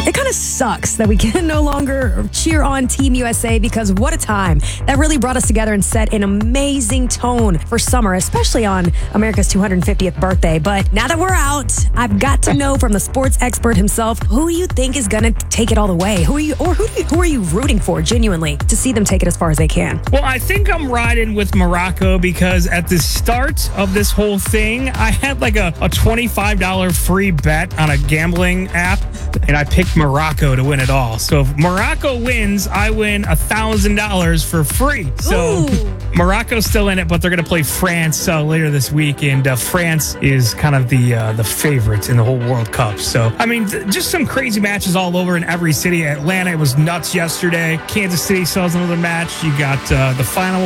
It kind of sucks that we can no longer cheer on Team USA because what a time. That really brought us together and set an amazing tone for summer, especially on America's 250th birthday. But now that we're out, I've got to know from the sports expert himself, who do you think is going to take it all the way? Who are you rooting for genuinely to see them take it as far as they can? Well, I think I'm riding with Morocco because at the start of this whole thing, I had like a $25 free bet on a gambling app, and I picked Morocco to win it all. So if Morocco wins, I win $1,000 for free. So Morocco's still in it, but they're going to play France later this week, and France is kind of the favorite in the whole World Cup. So, I mean, just some crazy matches all over in every city. Atlanta, it was nuts yesterday. Kansas City still has another match. You got the final